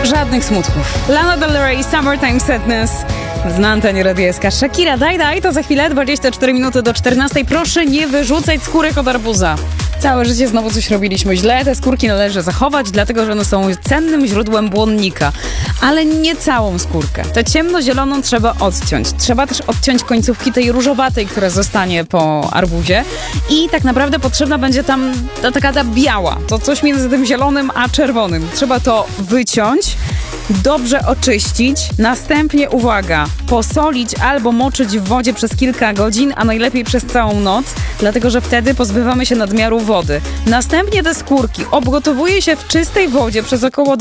Żadnych smutków. Lana Del Rey, Summertime Sadness. Na antenie Radia SK. Shakira, daj, to za chwilę, 24 minuty do 14. Proszę nie wyrzucać skórek od arbuza. Całe życie znowu coś robiliśmy źle. Te skórki należy zachować, dlatego że one są cennym źródłem błonnika. Ale nie całą skórkę. Tę ciemnozieloną trzeba odciąć. Trzeba też odciąć końcówki tej różowatej, która zostanie po arbuzie. I tak naprawdę potrzebna będzie tam ta biała. To coś między tym zielonym a czerwonym. Trzeba to wyciąć, dobrze oczyścić, następnie, uwaga, posolić albo moczyć w wodzie przez kilka godzin, a najlepiej przez całą noc, dlatego że wtedy pozbywamy się nadmiaru wody. Następnie te skórki obgotowuje się w czystej wodzie przez około